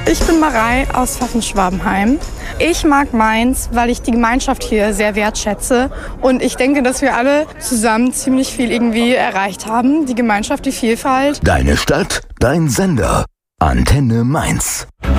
Ich bin Marei aus Pfaffenschwabenheim. Ich mag Mainz, weil ich die Gemeinschaft hier sehr wertschätze. Und ich denke, dass wir alle zusammen ziemlich viel irgendwie erreicht haben. Die Gemeinschaft, die Vielfalt. Deine Stadt, dein Sender. Antenne Mainz.